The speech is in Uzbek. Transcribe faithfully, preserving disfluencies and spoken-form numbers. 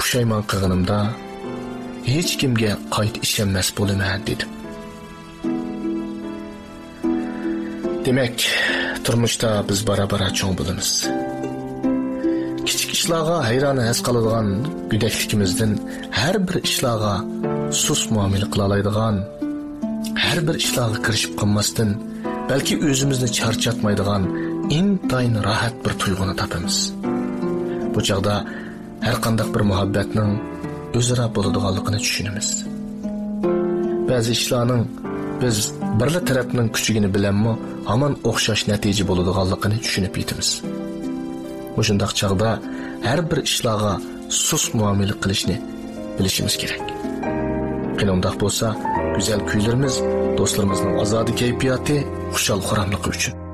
pushaymon qilganimda hech kimga qayta ishonmas bo'laman dedim. Demak, turmushda biz bara-bara cho'ng bo'lamiz. Kichik ishlarga hayron his qiladigan go'dakligimizdan har bir ishlarga sus muomala qila oladigan, har bir ishlarga kirishib qolmasdan, balki o'zimizni charchatmaydigan intayin rohat bir tuyg'uni topamiz. Bu chaqda har qanday bir muhabbatning o'zaro bo'ladiganligini tushunamiz. Ba'zi ishlarning biz birla tarafning kuchigini bilanmi hamon o'xshash natija bo'ladiganligini tushunib yetamiz. O'shundaq chaqda har bir ishlarga sus muomala qilishni bilishimiz kerak. Qanday bo'lsa, go'zal kuylarimiz, do'stlarimizning ozodi kayfiyati, xushal xuramligi uchun